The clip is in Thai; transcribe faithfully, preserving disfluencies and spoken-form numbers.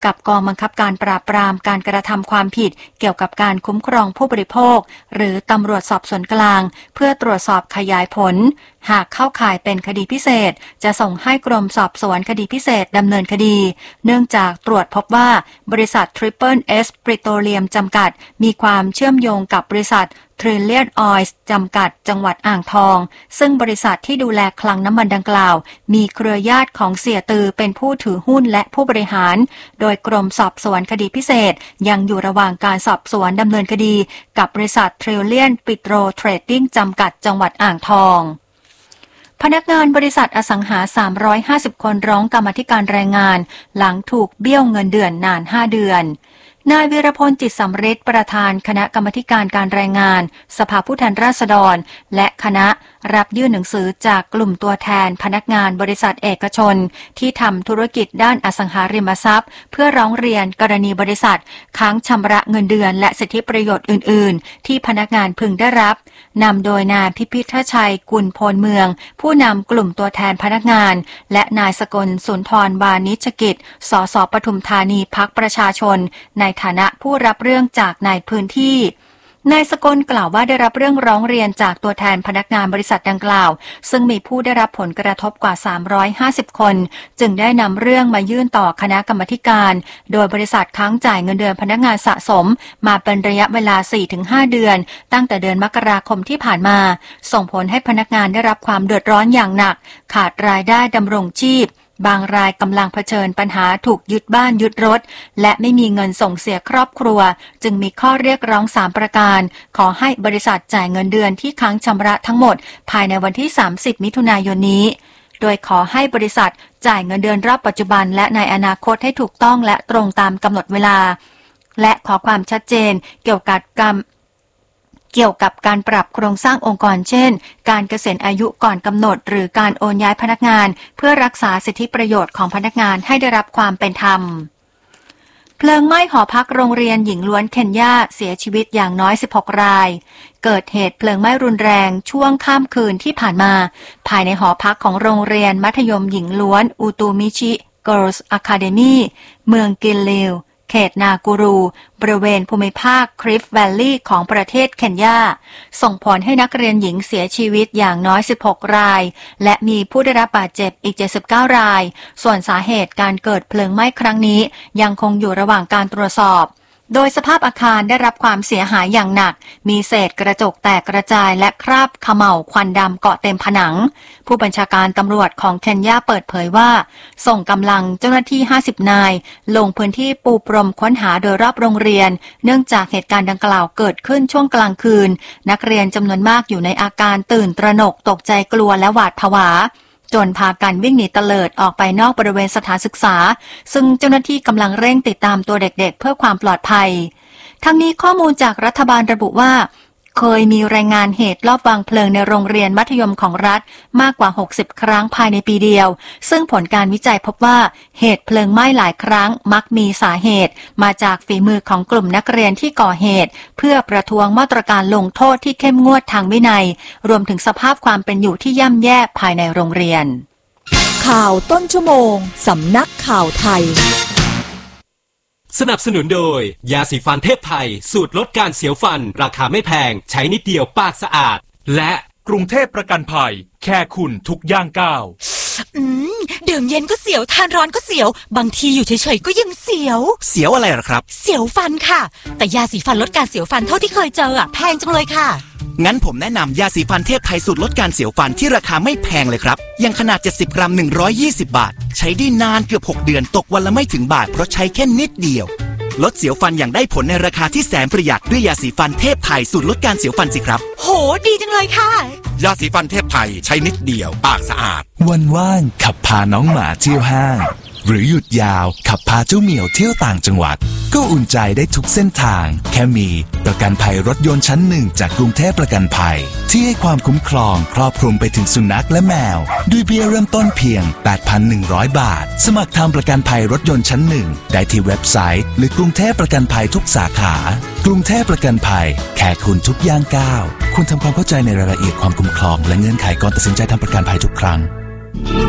กับกองบังคับการปราบปรามการกระทำความผิดเกี่ยวกับการคุ้มครองผู้บริโภคหรือตำรวจสอบสวนกลางเพื่อตรวจสอบขยายผลหากเข้าข่ายเป็นคดีพิเศษจะส่งให้กรมสอบสวนคดีพิเศษดำเนินคดีเนื่องจากตรวจพบว่าบริษัท Triple S Petroleum จำกัดมีความเชื่อมโยงกับบริษัท Trillion Oil จำกัดจังหวัดอ่างทองซึ่งบริษัทที่ดูแลคลังน้ำมันดังกล่าวมีเครือญาติของเสียตือเป็นผู้ถือหุ้นและผู้บริหารโดยกรมสอบสวนคดีพิเศษยังอยู่ระหว่างการสอบสวนดำเนินคดีกับบริษัท Trillion Petro Trading จำกัดจังหวัดอ่างทองพนักงานบริษัทอสังหาสามร้อยห้าสิบคนร้องกรรมาธิการแรงงานหลังถูกเบี้ยวเงินเดือนนานห้าเดือนนายวีรพลจิตสำริดประธานคณะกรรมาธิการการแรงงานสภาผู้แทนราษฎรและคณะรับยื่นหนังสือจากกลุ่มตัวแทนพนักงานบริษัทเอกชนที่ทำธุรกิจด้านอสังหาริมทรัพย์เพื่อร้องเรียนกรณีบริษัทค้างชำระเงินเดือนและสิทธิประโยชน์อื่นๆที่พนักงานพึงได้รับนำโดยนายพิพิธชัยกุลโพลเมืองผู้นำกลุ่มตัวแทนพนักงานและนายสกลสุนทรวานิชกิจสสปทุมธานีพรรคประชาชนในฐานะผู้รับเรื่องจากในพื้นที่นายสกลกล่าวว่าได้รับเรื่องร้องเรียนจากตัวแทนพนักงานบริษัทดังกล่าวซึ่งมีผู้ได้รับผลกระทบกว่าสามร้อยห้าสิบคนจึงได้นำเรื่องมายื่นต่อคณะกรรมาธิการโดยบริษัทค้างจ่ายเงินเดือนพนักงานสะสมมาเป็นระยะเวลา สี่ถึงห้า เดือนตั้งแต่เดือนมกราคมที่ผ่านมาส่งผลให้พนักงานได้รับความเดือดร้อนอย่างหนักขาดรายได้ดำรงชีพบางรายกำลังเผชิญปัญหาถูกยึดบ้านยึดรถและไม่มีเงินส่งเสียครอบครัวจึงมีข้อเรียกร้องสามประการขอให้บริษัทจ่ายเงินเดือนที่ค้างชำระทั้งหมดภายในวันที่สามสิบมิถุนายนนี้โดยขอให้บริษัทจ่ายเงินเดือนรอบปัจจุบันและในอนาคตให้ถูกต้องและตรงตามกำหนดเวลาและขอความชัดเจนเกี่ยวกับการเกี่ยวกับการปรับโครงสร้างองค์กรเช่นการเกษียณอายุก่อนกำหนดหรือการโอนย้ายพนักงานเพื่อรักษาสิทธิประโยชน์ของพนักงานให้ได้รับความเป็นธรรมเพลิงไหม้หอพักโรงเรียนหญิงล้วนเคนยาเสียชีวิตอย่างน้อยสิบหกรายเกิดเหตุเพลิงไหม้รุนแรงช่วงค่ำคืนที่ผ่านมาภายในหอพักของโรงเรียนมัธยมหญิงล้วนอุตูมิชิ Girls Academy เมืองกิลลิวเขตนากูรูบริเวณภูมิภาคคริฟต์แวลลีย์ของประเทศเคนยาส่งผลให้นักเรียนหญิงเสียชีวิตอย่างน้อยสิบหกรายและมีผู้ได้รับบาดเจ็บอีกเจ็ดสิบเก้ารายส่วนสาเหตุการเกิดเพลิงไหม้ครั้งนี้ยังคงอยู่ระหว่างการตรวจสอบโดยสภาพอาคารได้รับความเสียหายอย่างหนักมีเศษกระจกแตกกระจายและคราบเขม่าวควันดำเกาะเต็มผนังผู้บัญชาการตำรวจของเคนยาเปิดเผยว่าส่งกำลังเจ้าหน้าที่ห้าสิบนายลงพื้นที่ปูพรมค้นหาโดยรอบโรงเรียนเนื่องจากเหตุการณ์ดังกล่าวเกิดขึ้นช่วงกลางคืนนักเรียนจำนวนมากอยู่ในอาการตื่นตระหนกตกใจกลัวและหวาดผวาจนพากันวิ่งหนีเตลิดออกไปนอกบริเวณสถานศึกษาซึ่งเจ้าหน้าที่กำลังเร่งติดตามตัวเด็กๆเพื่อความปลอดภัยทั้งนี้ข้อมูลจากรัฐบาลระบุว่าเคยมีรายงานเหตุลอบวางเพลิงในโรงเรียนมัธยมของรัฐมากกว่าหกสิบครั้งภายในปีเดียวซึ่งผลการวิจัยพบว่าเหตุเพลิงไหม้หลายครั้งมักมีสาเหตุมาจากฝีมือของกลุ่มนักเรียนที่ก่อเหตุเพื่อประท้วงมาตรการลงโทษที่เข้มงวดทางวินัยรวมถึงสภาพความเป็นอยู่ที่ย่ำแย่ภายในโรงเรียนข่าวต้นชั่วโมงสำนักข่าวไทยสนับสนุนโดยยาสีฟันเทพไทยสูตรลดการเสียวฟันราคาไม่แพงใช้นิดเดียวปากสะอาดและกรุงเทพประกันภัยแค่คุณทุกย่างก้าวอืมดื่มเย็นก็เสียวทานร้อนก็เสียวบางทีอยู่เฉยๆก็ยังเสียวเสียวอะไรหรอครับเสียวฟันค่ะแต่ยาสีฟันลดการเสียวฟันเท่าที่เคยเจออ่ะแพงจังเลยค่ะงั้นผมแนะนำยาสีฟันเทพไทยสูตรลดการเสียวฟันที่ราคาไม่แพงเลยครับยังขนาดเจ็ดสิบกรัมหนึ่งร้อยยี่สิบบาทใช้ได้นานเกือบหกเดือนตกวันละไม่ถึงบาทเพราะใช้แค่นิดเดียวลดเสียวฟันอย่างได้ผลในราคาที่แสนประหยัดด้วยยาสีฟันเทพไทยสูตรลดการเสียวฟันสิครับโหดีจังเลยค่ะยาสีฟันเทพไทยใช้นิดเดียวปากสะอาดวันว่างขับพาน้องหมาเที่ยวห้างหรือหยุดยาวขับพาเจ้าเหมียวเที่ยวต่างจังหวัดก็อุ่นใจได้ทุกเส้นทางแค่มีประกันภัยรถยนต์ชั้นหนึ่งจากกรุงเทพประกันภัยที่ให้ความคุ้มครองครอบคลุมไปถึงสุนัขและแมวด้วยเบี้ยเริ่มต้นเพียง แปดพันหนึ่งร้อย บาทสมัครทำประกันภัยรถยนต์ชั้นหนึ่งได้ที่เว็บไซต์หรือกรุงเทพประกันภัยทุกสาขากรุงเทพประกันภัยแค่คุณทุกย่างก้าวคุณทำความเข้าใจในรายละเอียดความคุ้มครองและเงื่อนไขก่อนตัดสินใจทำประกันภัยทุกครั้ง